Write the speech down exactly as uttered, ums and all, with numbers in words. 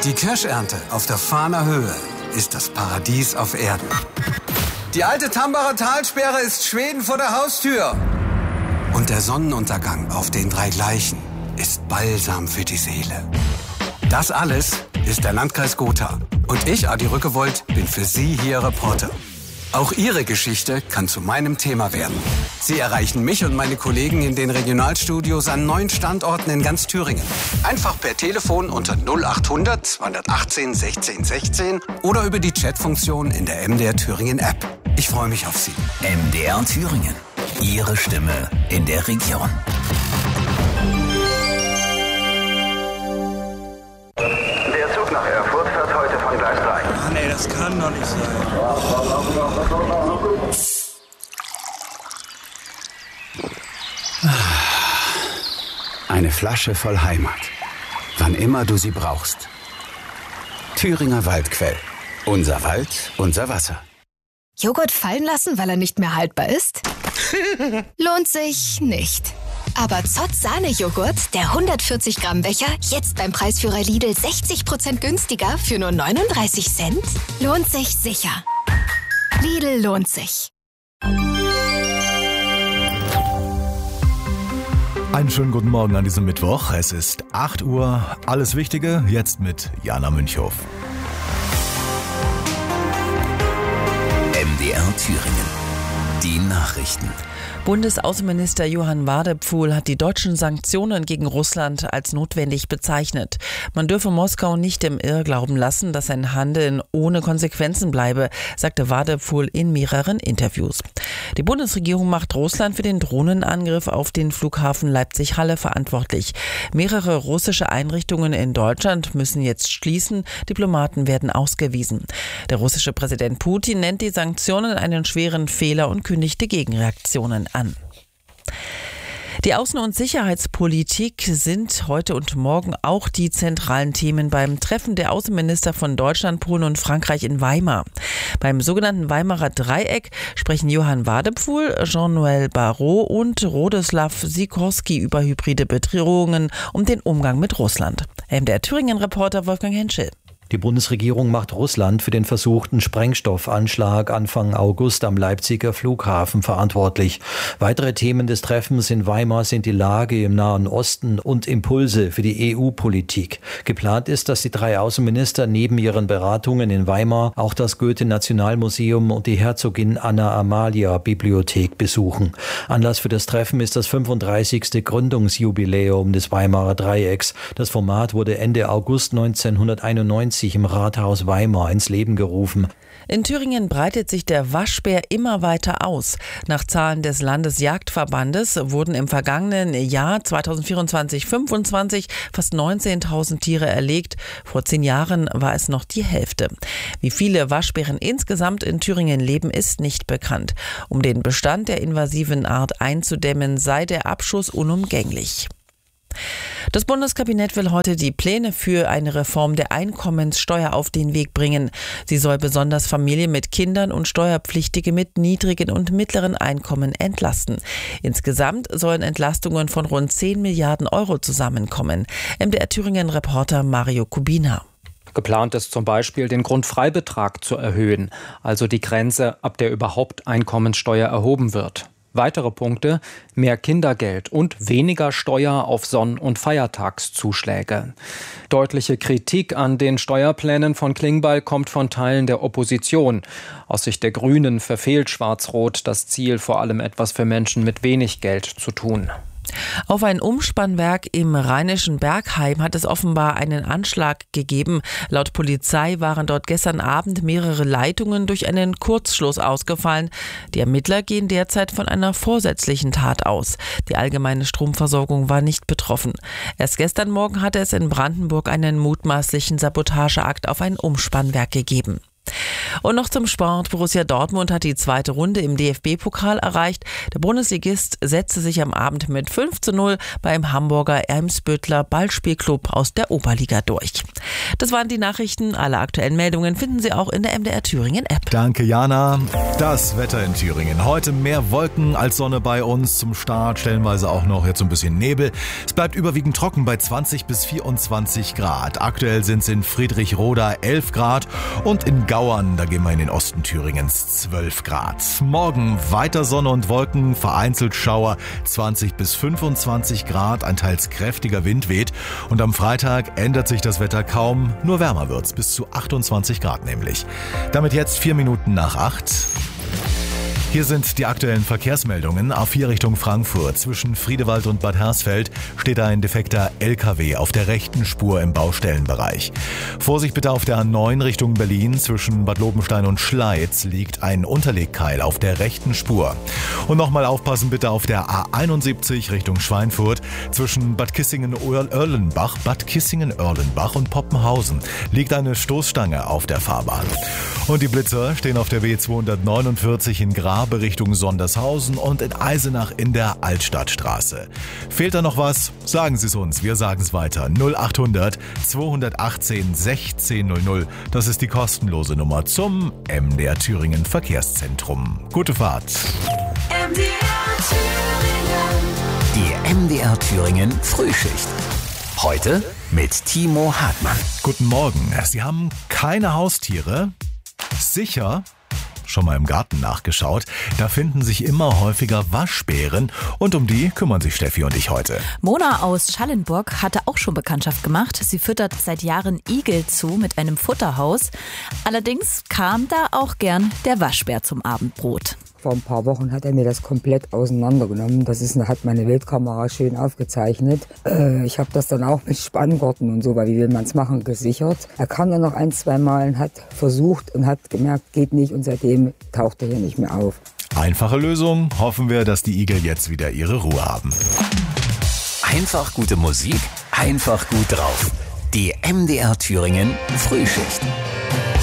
Die Kirschernte auf der Fahner Höhe ist das Paradies auf Erden. Die alte Tambacher Talsperre ist Schweden vor der Haustür. Und der Sonnenuntergang auf den drei Gleichen ist Balsam für die Seele. Das alles ist der Landkreis Gotha. Und ich, Adi Rückewold, bin für Sie hier Reporter. Auch Ihre Geschichte kann zu meinem Thema werden. Sie erreichen mich und meine Kollegen in den Regionalstudios an neun Standorten in ganz Thüringen. Einfach per Telefon unter null acht hundert zweihundertachtzehn sechzehn sechzehn oder über die Chatfunktion in der M D R Thüringen App. Ich freue mich auf Sie. M D R Thüringen. Ihre Stimme in der Region. Der Zug nach Erfurt fährt heute von Gleis drei. Ah, nee, das kann doch nicht sein. Eine Flasche voll Heimat. Wann immer du sie brauchst. Thüringer Waldquell. Unser Wald, unser Wasser. Joghurt fallen lassen, weil er nicht mehr haltbar ist? Lohnt sich nicht. Aber Zott Sahne-Joghurt, der hundertvierzig Gramm Becher, jetzt beim Preisführer Lidl sechzig Prozent günstiger für nur neununddreißig Cent? Lohnt sich sicher. Lidl lohnt sich. Einen schönen guten Morgen an diesem Mittwoch. Es ist acht Uhr. Alles Wichtige jetzt mit Jana Münchhoff. M D R Thüringen. Die Nachrichten. Bundesaußenminister Johann Wadephul hat die deutschen Sanktionen gegen Russland als notwendig bezeichnet. Man dürfe Moskau nicht im Irrglauben lassen, dass sein Handeln ohne Konsequenzen bleibe, sagte Wadephul in mehreren Interviews. Die Bundesregierung macht Russland für den Drohnenangriff auf den Flughafen Leipzig-Halle verantwortlich. Mehrere russische Einrichtungen in Deutschland müssen jetzt schließen, Diplomaten werden ausgewiesen. Der russische Präsident Putin nennt die Sanktionen einen schweren Fehler und kündigte Gegenreaktionen an. Die Außen- und Sicherheitspolitik sind heute und morgen auch die zentralen Themen beim Treffen der Außenminister von Deutschland, Polen und Frankreich in Weimar. Beim sogenannten Weimarer Dreieck sprechen Johann Wadephul, Jean-Noël Barrot und Rodoslav Sikorski über hybride Bedrohungen und den Umgang mit Russland. M D R Thüringen-Reporter Wolfgang Henschel. Die Bundesregierung macht Russland für den versuchten Sprengstoffanschlag Anfang August am Leipziger Flughafen verantwortlich. Weitere Themen des Treffens in Weimar sind die Lage im Nahen Osten und Impulse für die E U-Politik. Geplant ist, dass die drei Außenminister neben ihren Beratungen in Weimar auch das Goethe-Nationalmuseum und die Herzogin Anna-Amalia-Bibliothek besuchen. Anlass für das Treffen ist das fünfunddreißigste Gründungsjubiläum des Weimarer Dreiecks. Das Format wurde Ende August neunzehnhunderteinundneunzig im Rathaus Weimar ins Leben gerufen. In Thüringen breitet sich der Waschbär immer weiter aus. Nach Zahlen des Landesjagdverbandes wurden im vergangenen Jahr zweitausendvierundzwanzig fünfundzwanzig fast neunzehntausend Tiere erlegt. Vor zehn Jahren war es noch die Hälfte. Wie viele Waschbären insgesamt in Thüringen leben, ist nicht bekannt. Um den Bestand der invasiven Art einzudämmen, sei der Abschuss unumgänglich. Das Bundeskabinett will heute die Pläne für eine Reform der Einkommenssteuer auf den Weg bringen. Sie soll besonders Familien mit Kindern und Steuerpflichtige mit niedrigen und mittleren Einkommen entlasten. Insgesamt sollen Entlastungen von rund zehn Milliarden Euro zusammenkommen. M D R Thüringen-Reporter Mario Kubina. Geplant ist zum Beispiel, den Grundfreibetrag zu erhöhen, also die Grenze, ab der überhaupt Einkommenssteuer erhoben wird. Weitere Punkte: mehr Kindergeld und weniger Steuer auf Sonn- und Feiertagszuschläge. Deutliche Kritik an den Steuerplänen von Klingbeil kommt von Teilen der Opposition. Aus Sicht der Grünen verfehlt Schwarz-Rot das Ziel, vor allem etwas für Menschen mit wenig Geld zu tun. Auf ein Umspannwerk im rheinischen Bergheim hat es offenbar einen Anschlag gegeben. Laut Polizei waren dort gestern Abend mehrere Leitungen durch einen Kurzschluss ausgefallen. Die Ermittler gehen derzeit von einer vorsätzlichen Tat aus. Die allgemeine Stromversorgung war nicht betroffen. Erst gestern Morgen hatte es in Brandenburg einen mutmaßlichen Sabotageakt auf ein Umspannwerk gegeben. Und noch zum Sport. Borussia Dortmund hat die zweite Runde im D F B-Pokal erreicht. Der Bundesligist setzte sich am Abend mit fünf zu null beim Hamburger Eimsbüttler Ballspielclub aus der Oberliga durch. Das waren die Nachrichten. Alle aktuellen Meldungen finden Sie auch in der M D R Thüringen App. Danke, Jana. Das Wetter in Thüringen. Heute mehr Wolken als Sonne bei uns zum Start. Stellenweise auch noch jetzt so ein bisschen Nebel. Es bleibt überwiegend trocken bei zwanzig bis vierundzwanzig Grad. Aktuell sind es in Friedrichroda elf Grad und in Gauern, da gehen wir in den Osten Thüringens, zwölf Grad. Morgen weiter Sonne und Wolken, vereinzelt Schauer, zwanzig bis fünfundzwanzig Grad, ein teils kräftiger Wind weht. Und am Freitag ändert sich das Wetter kaum, nur wärmer wird's, bis zu achtundzwanzig Grad nämlich. Damit jetzt vier Minuten nach acht. Hier sind die aktuellen Verkehrsmeldungen. A vier Richtung Frankfurt. Zwischen Friedewald und Bad Hersfeld steht ein defekter L K W auf der rechten Spur im Baustellenbereich. Vorsicht bitte auf der A neun Richtung Berlin. Zwischen Bad Lobenstein und Schleiz liegt ein Unterlegkeil auf der rechten Spur. Und nochmal aufpassen bitte auf der A einundsiebzig Richtung Schweinfurt. Zwischen Bad Kissingen-Erlenbach, Bad Kissingen-Erlenbach und Poppenhausen liegt eine Stoßstange auf der Fahrbahn. Und die Blitzer stehen auf der B zweihundertneunundvierzig in Grabe Richtung Sondershausen und in Eisenach in der Altstadtstraße. Fehlt da noch was? Sagen Sie es uns, wir sagen es weiter. null achthundert zweihundertachtzehn sechzehn null null. Das ist die kostenlose Nummer zum M D R Thüringen Verkehrszentrum. Gute Fahrt. M D R Thüringen. Die M D R Thüringen Frühschicht. Heute mit Timo Hartmann. Guten Morgen. Sie haben keine Haustiere? Sicher? Schon mal im Garten nachgeschaut. Da finden sich immer häufiger Waschbären und um die kümmern sich Steffi und ich heute. Mona aus Schallenburg hatte auch schon Bekanntschaft gemacht. Sie füttert seit Jahren Igel zu mit einem Futterhaus. Allerdings kam da auch gern der Waschbär zum Abendbrot. Vor ein paar Wochen hat er mir das komplett auseinandergenommen. Das ist, hat meine Bildkamera schön aufgezeichnet. Äh, ich habe das dann auch mit Spanngurten und so, weil wie will man es machen, gesichert. Er kam dann noch ein, zwei Mal und hat versucht und hat gemerkt, geht nicht und seitdem taucht er hier nicht mehr auf. Einfache Lösung. Hoffen wir, dass die Igel jetzt wieder ihre Ruhe haben. Einfach gute Musik, einfach gut drauf. Die M D R Thüringen Frühschicht.